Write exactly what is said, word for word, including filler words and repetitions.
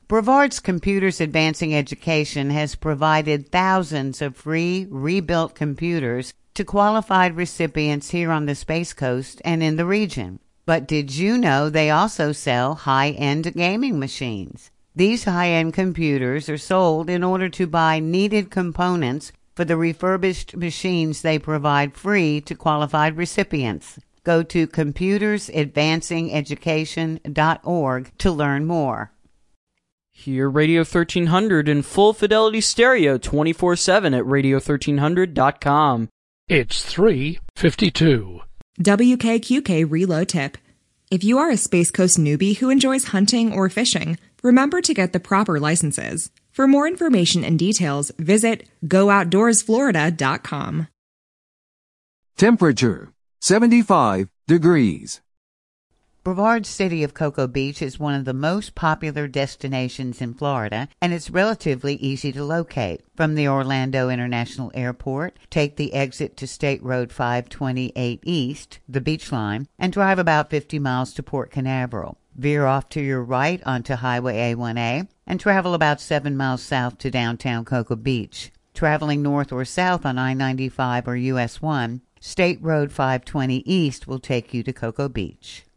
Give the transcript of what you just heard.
Brevard's Computers Advancing Education has provided thousands of free, rebuilt computers to qualified recipients here on the Space Coast and in the region. But did you know they also sell high-end gaming machines? These high-end computers are sold in order to buy needed components for the refurbished machines they provide free to qualified recipients. Go to computers advancing education dot org to learn more. Hear Radio thirteen hundred in full fidelity stereo twenty-four seven at radio thirteen hundred dot com. It's three fifty-two. W K Q K Reload Tip. If you are a Space Coast newbie who enjoys hunting or fishing, remember to get the proper licenses. For more information and details, visit go outdoors florida dot com. Temperature, seventy-five degrees. Brevard's city of Cocoa Beach is one of the most popular destinations in Florida, and it's relatively easy to locate. From the Orlando International Airport, take the exit to State Road five twenty-eight East, the beach line, and drive about fifty miles to Port Canaveral. Veer off to your right onto Highway A one A and travel about seven miles south to downtown Cocoa Beach. Traveling north or south on I ninety-five or U S one, State Road five twenty East will take you to Cocoa Beach.